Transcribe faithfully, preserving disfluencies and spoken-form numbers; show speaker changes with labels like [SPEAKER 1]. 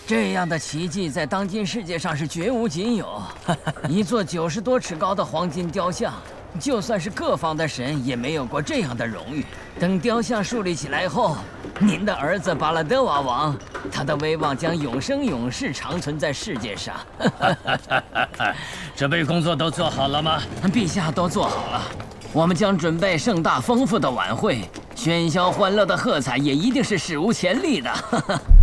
[SPEAKER 1] 这样的奇迹在当今世界上是绝无仅有。一座九十多尺高的黄金雕像，就算是各方的神也没有过这样的荣誉。等雕像树立起来后，您的儿子巴拉德瓦王，他的威望将永生永世长存在世界上。
[SPEAKER 2] 准备工作都做好了吗？
[SPEAKER 1] 陛下都做好了，我们将准备盛大丰富的晚会，喧嚣欢乐的喝彩也一定是史无前例的。